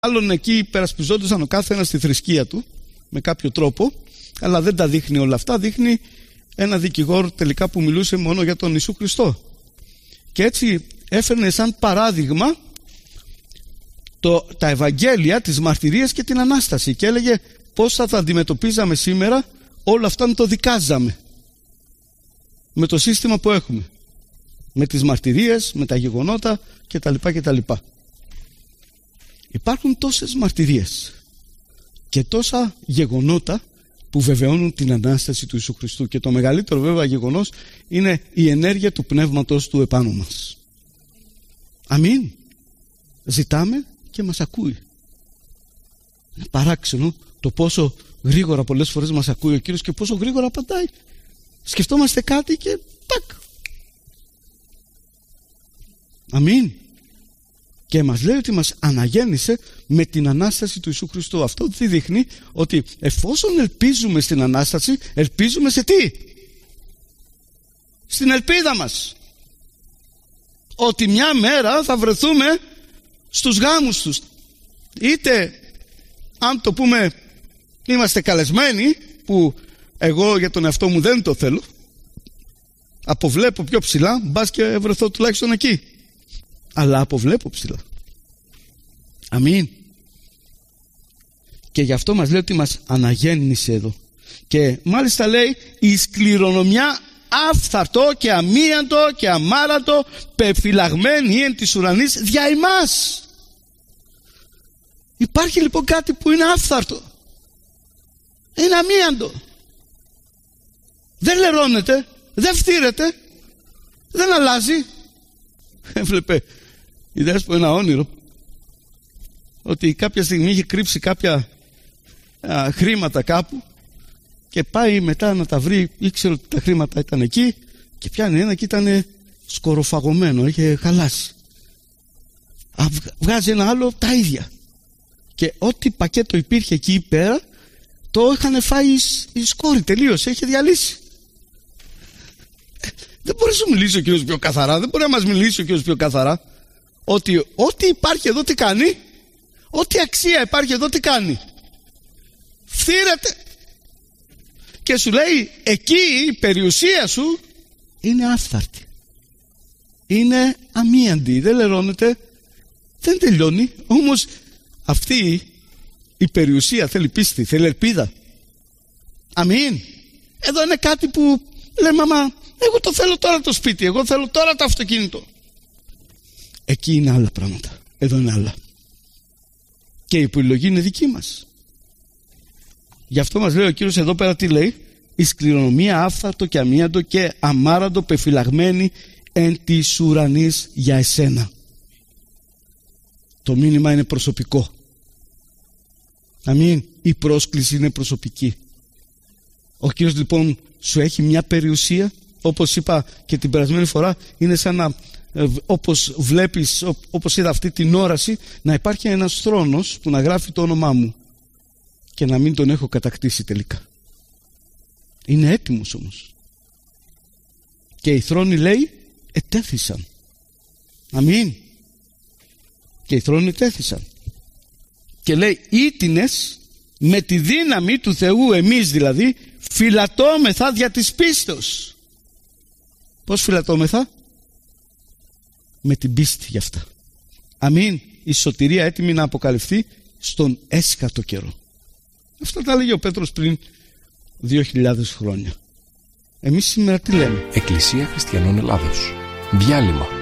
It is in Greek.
Άλλον εκεί υπερασπιζόντουσαν ο κάθε ένας στη θρησκεία του με κάποιο τρόπο, αλλά δεν τα δείχνει όλα αυτά. Δείχνει ένα δικηγόρο τελικά που μιλούσε μόνο για τον Ιησού Χριστό, και έτσι έφερνε σαν παράδειγμα τα Ευαγγέλια, τις μαρτυρίες και την Ανάσταση, και έλεγε πώς θα τα αντιμετωπίζαμε σήμερα όλα αυτά, να το δικάζαμε με το σύστημα που έχουμε, με τις μαρτυρίες, με τα γεγονότα κτλ. Υπάρχουν τόσες μαρτυρίες και τόσα γεγονότα που βεβαιώνουν την Ανάσταση του Ιησού Χριστού, και το μεγαλύτερο βέβαια γεγονός είναι η ενέργεια του Πνεύματος του επάνω μας. Αμήν. Ζητάμε και μας ακούει. Είναι παράξενο το πόσο γρήγορα πολλές φορές μας ακούει ο Κύριος και πόσο γρήγορα απαντάει. Σκεφτόμαστε κάτι και τάκ. Αμήν. Και μας λέει ότι μας αναγέννησε με την Ανάσταση του Ιησού Χριστού. Αυτό τι δείχνει? Ότι εφόσον ελπίζουμε στην Ανάσταση, ελπίζουμε σε τι? Στην ελπίδα μας. Ότι μια μέρα θα βρεθούμε στους γάμους τους. Είτε, αν το πούμε, είμαστε καλεσμένοι, που εγώ για τον εαυτό μου δεν το θέλω, αποβλέπω πιο ψηλά, μπας και βρεθώ τουλάχιστον εκεί, αλλά αποβλέπω ψηλά. Αμήν. Και γι' αυτό μας λέει ότι μας αναγέννησε εδώ. Και μάλιστα λέει εις κληρονομιά άφθαρτο και αμίαντο και αμάρατο πεφυλαγμένη εν της ουρανής δια ημάς. Υπάρχει λοιπόν κάτι που είναι άφθαρτο, είναι αμίαντο, δεν λερώνεται, δεν φτύρεται, δεν αλλάζει. Έβλεπε η Δέσπο ένα όνειρο ότι κάποια στιγμή είχε κρύψει κάποια χρήματα κάπου και πάει μετά να τα βρει, ήξερε ότι τα χρήματα ήταν εκεί, και πιάνει ένα και ήταν σκοροφαγωμένο, είχε χαλάσει. Βγάζει ένα άλλο, τα ίδια, και ό,τι πακέτο υπήρχε εκεί πέρα το είχαν φάει η σκόρη, τελείωσε, είχε διαλύσει. Δεν μπορεί να σου μιλήσει ο Κύριος πιο καθαρά, δεν μπορεί να μας μιλήσει ο Κύριος πιο καθαρά, ότι ό,τι υπάρχει εδώ τι κάνει, ό,τι αξία υπάρχει εδώ τι κάνει? Φθήρεται. Και σου λέει εκεί η περιουσία σου είναι άφθαρτη, είναι αμίαντη, δεν λερώνεται, δεν τελειώνει. Όμως αυτή η περιουσία θέλει πίστη, θέλει ελπίδα. Αμήν. Εδώ είναι κάτι που λέμε, μα εγώ το θέλω τώρα το σπίτι, εγώ θέλω τώρα το αυτοκίνητο. Εκεί είναι άλλα πράγματα, εδώ είναι άλλα. Και η επιλογή είναι δική μας. Γι' αυτό μας λέει ο Κύριος εδώ πέρα τι λέει? Εις κληρονομία άφθαρτο και αμίαντο και αμάραντο πεφυλαγμένη εν της ουρανής για εσένα. Το μήνυμα είναι προσωπικό. Αμήν. Η πρόσκληση είναι προσωπική. Ο Κύριος λοιπόν σου έχει μια περιουσία, όπως είπα και την περασμένη φορά, είναι σαν να, όπως βλέπεις, όπως είδα αυτή την όραση, να υπάρχει ένας θρόνος που να γράφει το όνομά μου και να μην τον έχω κατακτήσει τελικά. Είναι έτοιμος όμως. Και οι θρόνοι, λέει, ετέθησαν. Αμήν. Και οι θρόνοι ετέθησαν. Και λέει ήτινες με τη δύναμη του Θεού, εμείς δηλαδή φυλατώμεθα δια της πίστεως. Πώς φυλατώμεθα? Με την πίστη γι' αυτά. Αμήν. Η σωτηρία έτοιμη να αποκαλυφθεί στον έσκατο καιρό. Αυτά τα λέγει ο Πέτρος πριν 2.000 χρόνια. Εμείς σήμερα τι λέμε? Εκκλησία Χριστιανών Ελλάδος. Διάλειμμα.